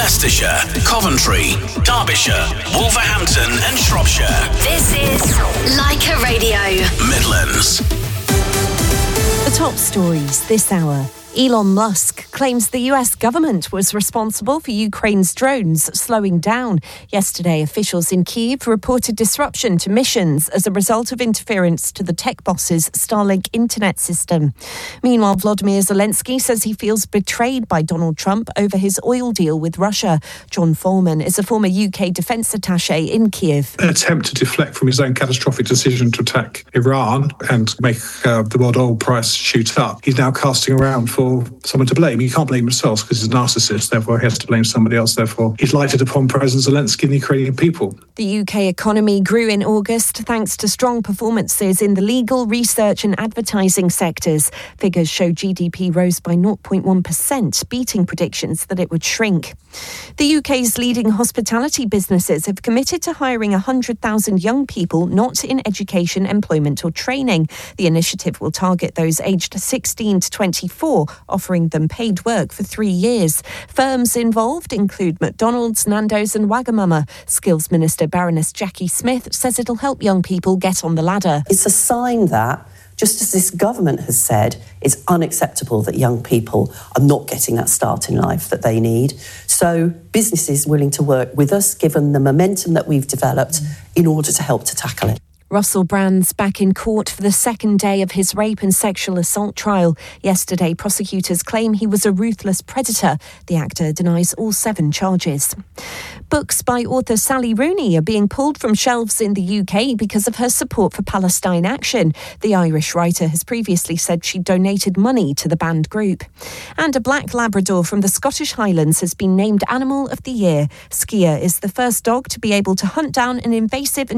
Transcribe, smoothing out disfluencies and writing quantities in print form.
Leicestershire, Coventry, Derbyshire, Wolverhampton and Shropshire. This is Leica Radio. Midlands. The top stories this hour. Elon Musk claims the US government was responsible for Ukraine's drones slowing down. Yesterday, officials in Kyiv reported disruption to missions as a result of interference to the tech boss's Starlink internet system. Meanwhile, Volodymyr Zelensky says he feels betrayed by Donald Trump over his oil deal with Russia. John Foreman is a former UK defence attaché in Kyiv. An attempt to deflect from his own catastrophic decision to attack Iran and make the world oil price shoot up. He's now casting around for someone to blame. He can't blame himself because he's a narcissist, therefore he has to blame somebody else. Therefore, he's lighted upon President Zelensky and the Ukrainian people. The UK economy grew in August thanks to strong performances in the legal, research and advertising sectors. Figures show GDP rose by 0.1%, beating predictions that it would shrink. The UK's leading hospitality businesses have committed to hiring 100,000 young people not in education, employment or training. The initiative will target those aged 16 to 24, offering them paid work for 3 years. Firms involved include McDonald's, Nando's and Wagamama. Skills Minister Baroness Jackie Smith says it'll help young people get on the ladder. It's a sign that, just as this government has said, it's unacceptable that young people are not getting that start in life that they need. So businesses willing to work with us, given the momentum that we've developed, in order to help to tackle it. Russell Brand's back in court for the second day of his rape and sexual assault trial. Yesterday, prosecutors claim he was a ruthless predator. The actor denies all 7 charges. Books by author Sally Rooney are being pulled from shelves in the UK because of her support for Palestine Action. The Irish writer has previously said she donated money to the banned group. And a black Labrador from the Scottish Highlands has been named Animal of the Year. Skier is the first dog to be able to hunt down an invasive